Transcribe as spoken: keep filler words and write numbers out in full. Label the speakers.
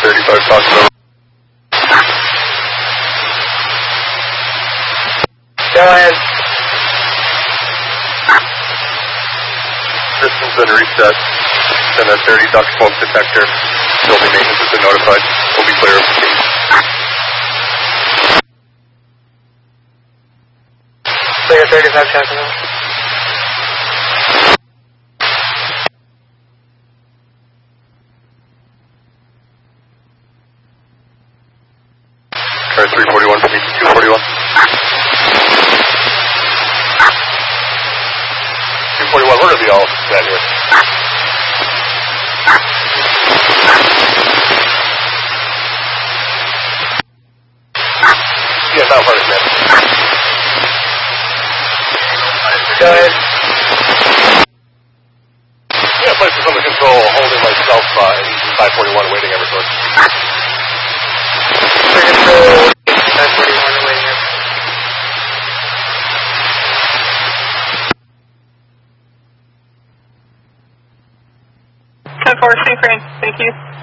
Speaker 1: thirty-five, talk to
Speaker 2: Go ahead.
Speaker 1: System's been reset. ten thirty, duct smoke detector. Building maintenance has been notified. We'll be clear.
Speaker 2: Clear thirty-five, Jacksonville.
Speaker 1: Try three forty-one, two forty-one. two forty-one, we're going to be all set here. Yeah, not hard, man.
Speaker 2: Go ahead.
Speaker 1: Yeah, place is under control, holding myself uh, five forty-one, waiting every source.
Speaker 2: Under control, five forty-one, away here. ten four, synchrone, thank you.